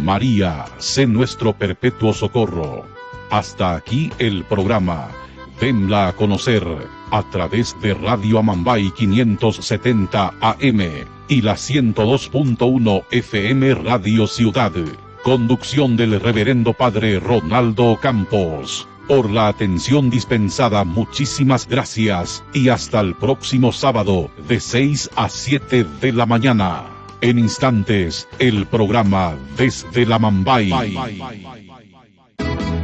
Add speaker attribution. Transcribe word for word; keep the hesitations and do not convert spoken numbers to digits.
Speaker 1: María, sé nuestro perpetuo socorro. Hasta aquí el programa. Venla a conocer a través de Radio Amambay quinientos setenta A M y la ciento dos punto uno F M Radio Ciudad. Conducción del Reverendo Padre Ronaldo Campos. Por la atención dispensada, muchísimas gracias y hasta el próximo sábado de seis a siete de la mañana. En instantes, el programa Desde la Amambay.